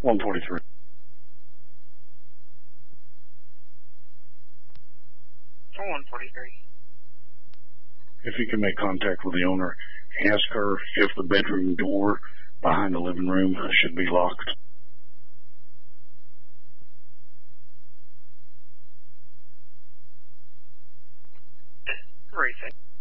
143. For 143. If you can make contact with the owner, ask her if the bedroom door behind the living room should be locked. Racing.